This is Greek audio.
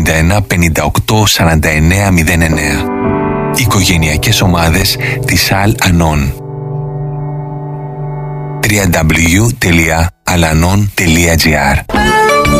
51 58 49 09. Οικογενειακές ομάδες της Al-Anon. www.alanon.gr